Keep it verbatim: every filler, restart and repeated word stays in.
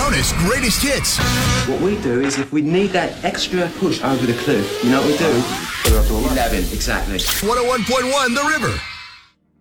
Jonas Greatest Hits. What we do is if we need that extra push over the cliff, you know what we do? eleven, exactly. one oh one point one The River.